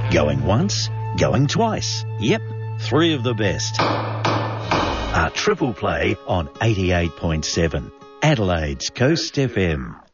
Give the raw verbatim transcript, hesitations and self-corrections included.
Going once, going twice. Yep, three of the best. A triple play on eighty-eight point seven. Adelaide's Coast F M.